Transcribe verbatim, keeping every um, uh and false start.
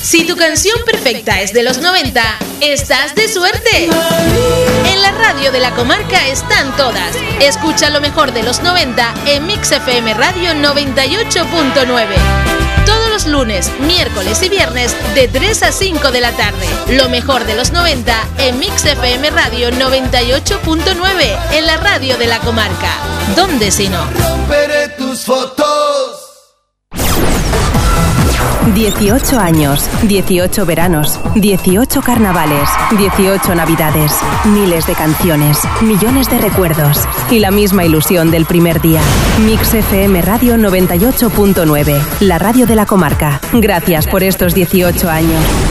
Si tu canción perfecta es de los noventa, estás de suerte. En la radio de la comarca están todas. Escucha lo mejor de los noventa en Mix F M Radio noventa y ocho punto nueve. Todos los lunes, miércoles y viernes de tres a cinco de la tarde. Lo mejor de los noventa en Mix F M Radio noventa y ocho punto nueve, en la radio de la comarca. ¿Dónde si no? Romperé tus fotos. dieciocho años, dieciocho veranos, dieciocho carnavales, dieciocho navidades, miles de canciones, millones de recuerdos y la misma ilusión del primer día. Mix F M Radio noventa y ocho punto nueve, la radio de la comarca. Gracias por estos dieciocho años.